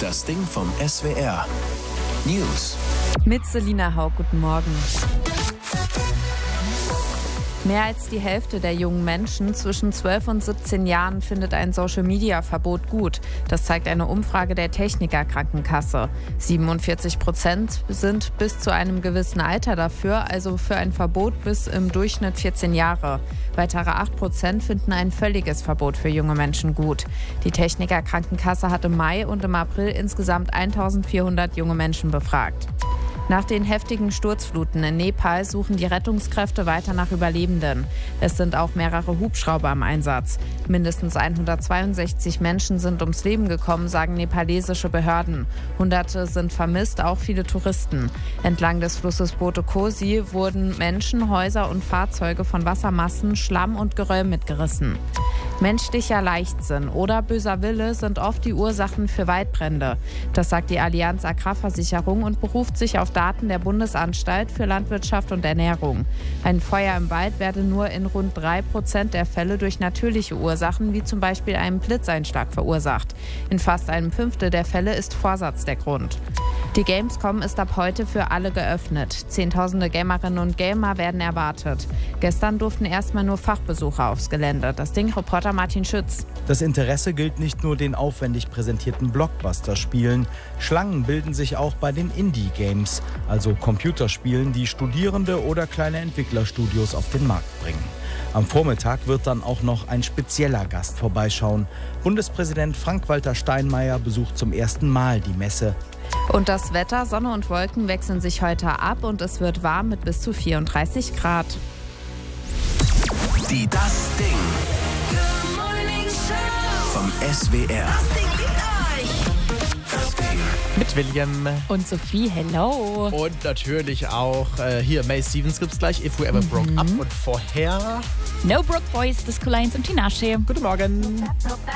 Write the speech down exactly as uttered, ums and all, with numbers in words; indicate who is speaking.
Speaker 1: Das Ding vom S W R. News.
Speaker 2: Mit Selina Haug, guten Morgen. Mehr als die Hälfte der jungen Menschen zwischen zwölf und siebzehn Jahren findet ein Social-Media-Verbot gut. Das zeigt eine Umfrage der Techniker Krankenkasse. siebenundvierzig Prozent sind bis zu einem gewissen Alter dafür, also für ein Verbot bis im Durchschnitt vierzehn Jahre. Weitere acht Prozent finden ein völliges Verbot für junge Menschen gut. Die Techniker Krankenkasse hat im Mai und im April insgesamt eintausendvierhundert junge Menschen befragt. Nach den heftigen Sturzfluten in Nepal suchen die Rettungskräfte weiter nach Überlebenden. Es sind auch mehrere Hubschrauber im Einsatz. Mindestens hundertzweiundsechzig Menschen sind ums Leben gekommen, sagen nepalesische Behörden. Hunderte sind vermisst, auch viele Touristen. Entlang des Flusses Bote Kosi wurden Menschen, Häuser und Fahrzeuge von Wassermassen, Schlamm und Geröll mitgerissen. Menschlicher Leichtsinn oder böser Wille sind oft die Ursachen für Waldbrände. Das sagt die Allianz Agrarversicherung und beruft sich auf Daten der Bundesanstalt für Landwirtschaft und Ernährung. Ein Feuer im Wald werde nur in rund drei Prozent der Fälle durch natürliche Ursachen, wie zum Beispiel einen Blitzeinschlag, verursacht. In fast einem Fünftel der Fälle ist Vorsatz der Grund. Die Gamescom ist ab heute für alle geöffnet. Zehntausende Gamerinnen und Gamer werden erwartet. Gestern durften erstmal nur Fachbesucher aufs Gelände. Das Ding-Reporter Martin Schütz.
Speaker 3: Das Interesse gilt nicht nur den aufwendig präsentierten Blockbuster-Spielen. Schlangen bilden sich auch bei den Indie-Games, also Computerspielen, die Studierende oder kleine Entwicklerstudios auf den Markt bringen. Am Vormittag wird dann auch noch ein spezieller Gast vorbeischauen. Bundespräsident Frank-Walter Steinmeier besucht zum ersten Mal die Messe.
Speaker 2: Und das Wetter, Sonne und Wolken wechseln sich heute ab und es wird warm mit bis zu vierunddreißig Grad.
Speaker 1: Die Das Ding vom S W R.
Speaker 4: Das Ding liebt euch.
Speaker 1: Das Ding.
Speaker 5: Mit William.
Speaker 2: Und Sophie, hello.
Speaker 5: Und natürlich auch äh, hier May Stevens gibt's gleich, If We Ever Broke Up. Und vorher...
Speaker 6: No Broke Boys, Disco Lines und Tinashe.
Speaker 5: Guten Morgen.